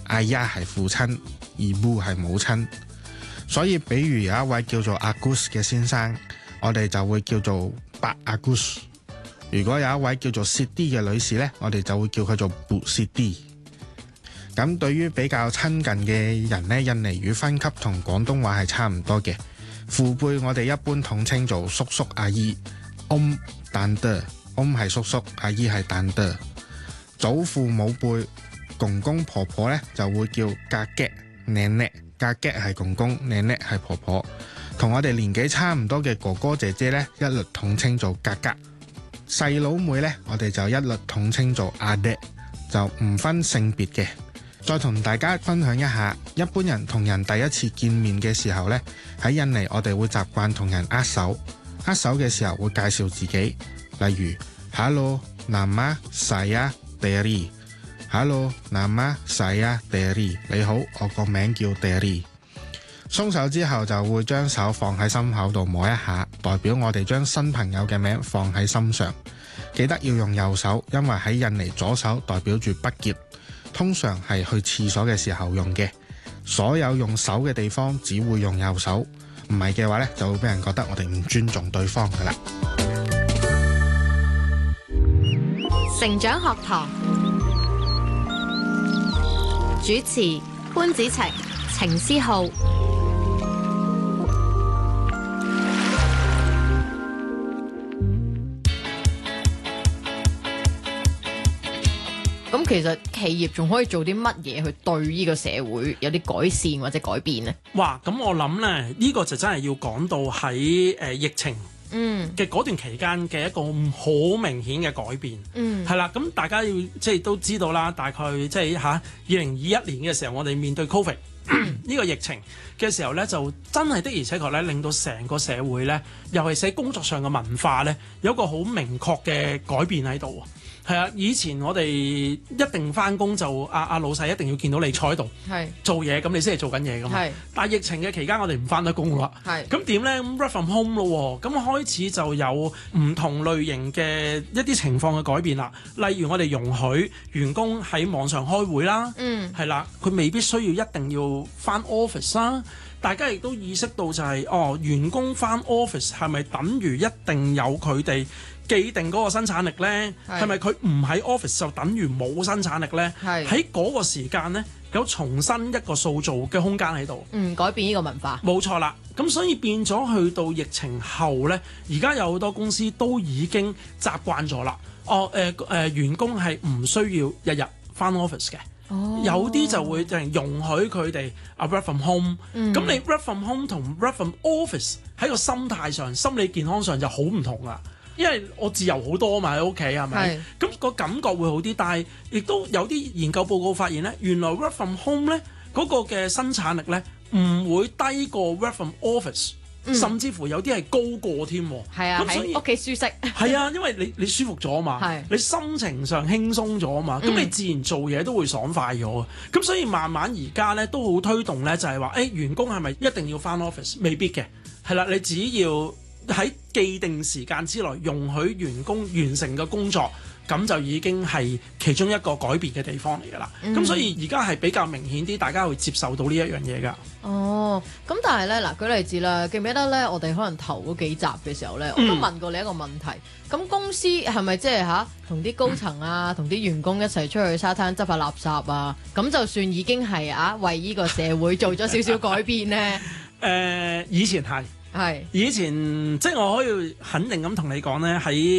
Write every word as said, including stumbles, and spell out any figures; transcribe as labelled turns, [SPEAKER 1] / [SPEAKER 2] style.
[SPEAKER 1] ayah 係父親，ibu 係母親。所以比如有一位叫做 Agus 嘅先生，我哋就會叫做 Pak Agus。如果有一位叫做 Siti 嘅女士呢，我哋就會叫佢做 Bu Siti。咁對於比較親近嘅人呢，印尼語分級同廣東話係差唔多嘅。父輩我哋一般統稱做叔叔阿姨 Om Tante。Om 係叔叔，阿姨係 Tante。祖父母輩公公婆婆呢，就會叫 Kakek Nenek。Kakek 係公公，Nenek 係婆婆。同我哋年紀差唔多嘅哥哥姐姐呢，一律統稱做格格。細佬妹呢，我哋就一律統稱做阿爹，就唔分性別嘅。再同大家分享一下，一般人同人第一次見面嘅時候呢，喺印尼我哋會習慣同人握手，握手嘅時候會介紹自己，例如 Hello nama saya Terry。Hello nama saya Terry。你好，我個名叫 Terry。鬆手之後就會將手放喺心口度摸一下，代表我哋將新朋友嘅名放喺心上。記得要用右手，因為喺印尼左手代表住不潔，通常係去廁所嘅時候用嘅。所有用手嘅地方只會用右手，唔係嘅話呢，就會俾人覺得我哋唔尊重對方噶啦。
[SPEAKER 2] 成長學堂主持潘子晴、程思浩。
[SPEAKER 3] 咁其實企業仲可以做啲乜嘢去對呢個社會有啲改善或者改變呢？
[SPEAKER 4] 哇！咁我諗咧，呢、呢個就真係要講到喺誒疫情
[SPEAKER 3] 嗯
[SPEAKER 4] 嘅嗰段期間嘅一個好明顯嘅改變。嗯，係啦。咁大家要即係都知道啦，大概即係嚇二零二一年嘅時候，我哋面對 Covid 呢個疫情嘅時候咧，就真係的而且確咧，令到成個社會咧，尤其是喺工作上嘅文化咧，有一個好明確嘅改變喺度。係啊，以前我哋一定返工就阿阿、啊、老細一定要見到你坐喺度做嘢，咁你先係做緊嘢㗎嘛。但係疫情嘅期間，我哋唔返得工啦。咁點咧？咁 work from home 咯，咁開始就有唔同類型嘅一啲情況嘅改變啦。例如我哋容許員工喺網上開會啦，係、嗯、啦，佢未必需要一定要返 office 啦。大家亦都意識到就係、是、哦，員工返 office 係咪等於一定有佢哋既定嗰個生產力呢？係咪佢唔喺 office 就等於冇生產力呢？喺嗰個時間呢，有重新一個塑造嘅空間喺度，
[SPEAKER 3] 嗯，改變呢個文化。冇
[SPEAKER 4] 錯啦，咁所以變咗去到疫情後呢，而家有好多公司都已經習慣咗啦。哦，誒、呃、誒、呃，員工係唔需要日日返 office 嘅。Oh. 有啲就會誒容許佢哋啊 work from home，咁、嗯、你 work from home 同 work from office 喺個心態上、心理健康上就好唔同啦。因為我自由好多嘛，喺屋企係咪？咁、個感覺會好啲，但係亦都有啲研究報告發現咧，原來 work from home 咧嗰、個嘅生產力咧唔會低過 work from office。嗯、甚至乎有啲係高過添，
[SPEAKER 3] 係啊，喺屋企舒適，
[SPEAKER 4] 係啊，因為你你舒服咗嘛，你心情上輕鬆咗嘛，咁、嗯、你自然做嘢都會爽快咗，咁所以慢慢而家咧都好推動咧，就係話誒員工係咪一定要返 office？ 未必嘅，係啦，你只要喺既定時間之內容許員工完成嘅工作。咁就已經係其中一個改變嘅地方嚟㗎啦。咁、嗯、所以而家係比較明顯啲，大家會接受到呢一樣嘢㗎。
[SPEAKER 3] 哦，咁但係咧嗱，舉例子啦，記唔記得咧？我哋可能頭嗰幾集嘅時候咧，我都問過你一個問題。咁、嗯、公司係咪即係吓同啲高層啊，同、嗯、啲員工一齊出去沙灘執下垃圾啊？咁就算已經係啊，為呢個社會做咗少少改變咧？誒、
[SPEAKER 4] 呃，以前係係以前即係我可以肯定咁同你講咧喺。